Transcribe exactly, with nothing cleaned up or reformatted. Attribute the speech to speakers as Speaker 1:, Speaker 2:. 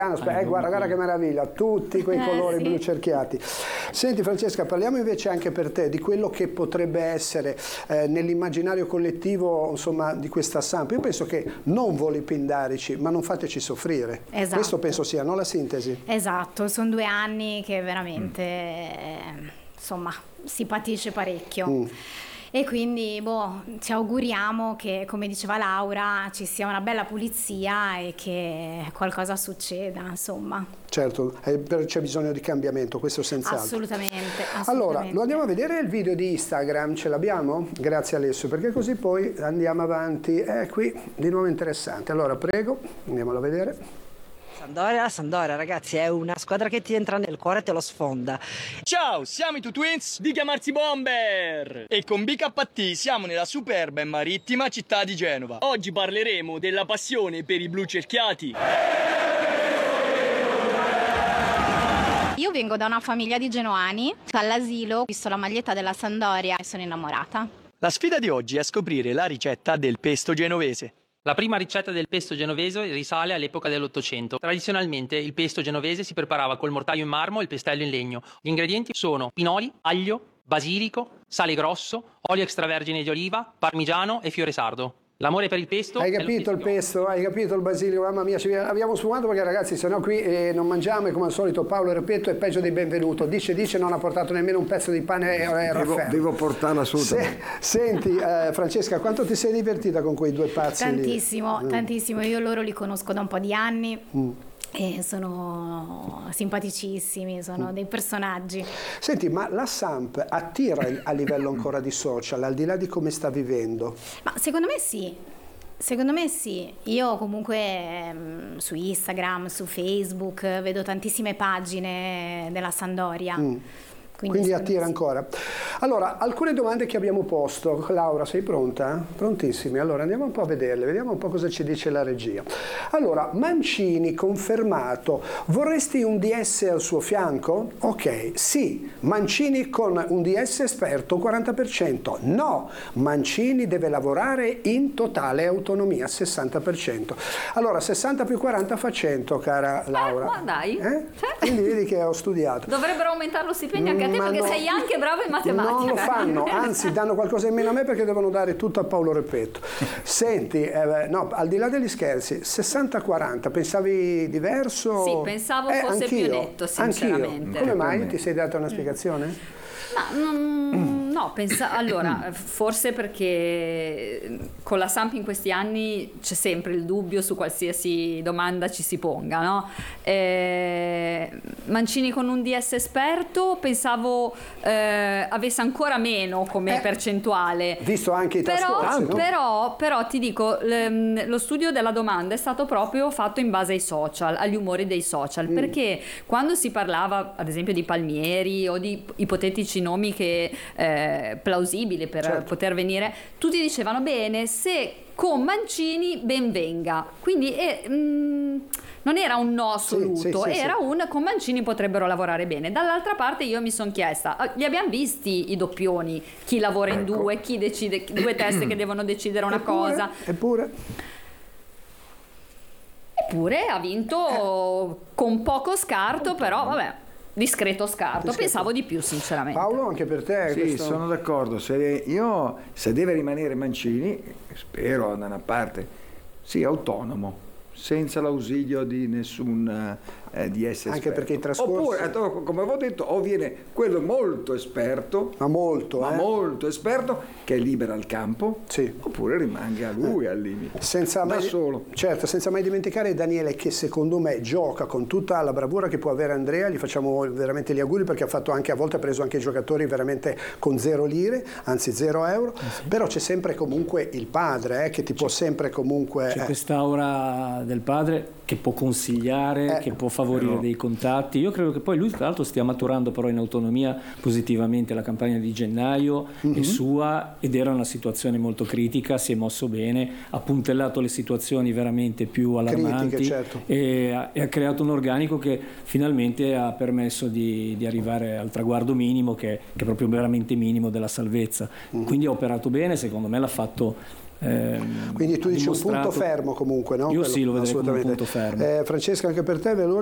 Speaker 1: Eh, guarda, guarda che meraviglia, tutti quei colori eh, sì. blu cerchiati. Senti Francesca, parliamo invece anche per te di quello che potrebbe essere eh, nell'immaginario collettivo, insomma, di questa Samp. Io penso che non voli pindarici, ma non fateci soffrire.
Speaker 2: Esatto.
Speaker 1: Questo penso sia, no, la sintesi?
Speaker 2: Esatto, sono due anni che veramente, eh, insomma, si patisce parecchio. Mm. E quindi boh, ci auguriamo che, come diceva Laura, ci sia una bella pulizia e che qualcosa succeda, insomma.
Speaker 1: Certo, c'è bisogno di cambiamento, questo senz'altro.
Speaker 2: Assolutamente, assolutamente.
Speaker 1: Allora, lo andiamo a vedere il video di Instagram, ce l'abbiamo? Grazie Alessio, perché così poi andiamo avanti. È qui di nuovo interessante. Allora, prego, andiamolo a vedere.
Speaker 3: Sampdoria, Sampdoria ragazzi è una squadra che ti entra nel cuore e te lo sfonda.
Speaker 4: Ciao, siamo i Two Twins di chiamarsi Bomber e con B K T siamo nella superba e marittima città di Genova. Oggi parleremo della passione per i blu cerchiati.
Speaker 2: Io vengo da una famiglia di genoani, all'asilo ho visto la maglietta della Sampdoria e sono innamorata.
Speaker 4: La sfida di oggi è scoprire la ricetta del pesto genovese.
Speaker 5: La prima ricetta del pesto genovese risale all'epoca dell'Ottocento. Tradizionalmente il pesto genovese si preparava col mortaio in marmo e il pestello in legno. Gli ingredienti sono pinoli, aglio, basilico, sale grosso, olio extravergine di oliva, parmigiano e fiore sardo. L'amore per il pesto...
Speaker 1: Hai capito il pesto? Hai capito il basilico? Mamma mia, ci abbiamo sfumato perché ragazzi se no qui eh, non mangiamo e come al solito Paolo Repetto è peggio di benvenuto. Dice, dice, non ha portato nemmeno un pezzo di pane e
Speaker 6: devo, devo portarla assolutamente.
Speaker 1: Se, senti eh, Francesca, quanto ti sei divertita con quei due pazzi
Speaker 2: Tantissimo,
Speaker 1: lì?
Speaker 2: tantissimo. Io loro li conosco da un po' di anni. Mm. E sono simpaticissimi, sono dei personaggi.
Speaker 1: Senti, ma la Samp attira a livello ancora di social, al di là di come sta vivendo?
Speaker 2: Ma secondo me sì, secondo me sì. Io comunque ehm, su Instagram, su Facebook vedo tantissime pagine della Sampdoria. Mm.
Speaker 1: Quindi, Quindi attira ancora. Allora, alcune domande che abbiamo posto. Laura, sei pronta? Prontissimi. Allora, andiamo un po' a vederle, vediamo un po' cosa ci dice la regia. Allora, Mancini confermato. Vorresti un D S al suo fianco? Ok, sì. Mancini con un D S esperto, quaranta per cento. No, Mancini deve lavorare in totale autonomia, sessanta per cento. Allora, sessanta più quaranta fa cento, cara Laura.
Speaker 7: Eh, ma dai.
Speaker 1: Eh? Quindi vedi che ho studiato.
Speaker 7: Dovrebbero aumentare lo stipendio anche a te perché no, sei anche bravo in matematica.
Speaker 1: Non lo fanno, anzi danno qualcosa in meno a me perché devono dare tutto a Paolo Repetto. Senti, eh, no, al di là degli scherzi, sessanta quaranta, pensavi diverso?
Speaker 7: Sì, pensavo eh, fosse più netto, sinceramente.
Speaker 1: Anch'io. Come mai? Ti sei data una spiegazione?
Speaker 7: Ma non, no, pensa, allora, forse perché con la Samp in questi anni c'è sempre il dubbio su qualsiasi domanda ci si ponga, no? Eh, Mancini con un D S esperto pensavo eh, avesse ancora meno come eh,
Speaker 1: percentuale. Visto anche i trascorsi,
Speaker 7: però,
Speaker 1: no?
Speaker 7: però, però ti dico, le, lo studio della domanda è stato proprio fatto in base ai social, agli umori dei social, mm. perché quando si parlava ad esempio di Palmieri o di ipotetici nomi che eh, plausibili per certo. poter venire, tutti dicevano bene, se con Mancini ben venga, quindi eh, mh, non era un no assoluto, sì, sì, era sì. un con Mancini potrebbero lavorare bene. Dall'altra parte io mi sono chiesta, li abbiamo visti i doppioni, chi lavora in ecco. due, chi decide, due teste che devono decidere una
Speaker 1: eppure,
Speaker 7: cosa
Speaker 1: eppure
Speaker 7: eppure ha vinto eh. con poco scarto, però vabbè, discreto scarto, discreto. Pensavo di più sinceramente.
Speaker 1: Paolo, anche per te?
Speaker 6: Sì,
Speaker 1: questo...
Speaker 6: sono d'accordo. Se io, se deve rimanere Mancini, spero da una parte, sì, autonomo, senza l'ausilio di nessun eh, D S esperto.
Speaker 1: Anche perché i trascorsi...
Speaker 6: Oppure, come avevo detto, o viene quello molto esperto,
Speaker 1: ma molto,
Speaker 6: ma
Speaker 1: eh?
Speaker 6: molto esperto, che libera il campo,
Speaker 1: sì.
Speaker 6: oppure rimanga lui eh. al limite,
Speaker 1: senza
Speaker 6: da
Speaker 1: mai,
Speaker 6: solo.
Speaker 1: Certo, senza mai dimenticare Daniele, che secondo me gioca con tutta la bravura che può avere Andrea, gli facciamo veramente gli auguri perché ha fatto anche, a volte ha preso anche giocatori veramente con zero lire, anzi zero euro, eh sì. però c'è sempre comunque il padre eh, che ti c'è, può sempre comunque...
Speaker 8: C'è
Speaker 1: eh.
Speaker 8: quest'aura del padre che può consigliare, eh, che può favorire no. dei contatti. Io credo che poi lui tra l'altro stia maturando però in autonomia positivamente. La campagna di gennaio mm-hmm. è sua ed era una situazione molto critica, si è mosso bene, ha puntellato le situazioni veramente più allarmanti. Critiche, certo. e, ha, e ha creato un organico che finalmente ha permesso di, di arrivare al traguardo minimo che, che è proprio veramente minimo della salvezza. Mm-hmm. Quindi ha operato bene, secondo me l'ha fatto ehm,
Speaker 1: Quindi tu dici
Speaker 8: dimostrato...
Speaker 1: un punto fermo comunque, no?
Speaker 8: Io
Speaker 1: Quello,
Speaker 8: sì, lo vedrei come un punto fermo.
Speaker 1: Eh, Francesca, anche per te veloce.